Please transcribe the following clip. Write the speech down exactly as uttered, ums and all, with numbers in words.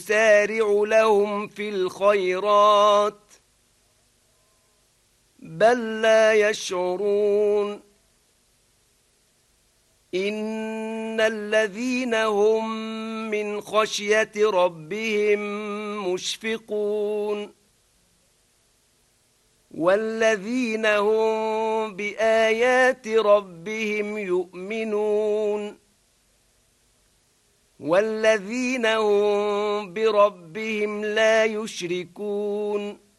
نسارع لهم في الخيرات بل لا يشعرون إن الذين هم من خشية ربهم مشفقون والذين هم بآيات ربهم يؤمنون والذين هم بربهم لا يشركون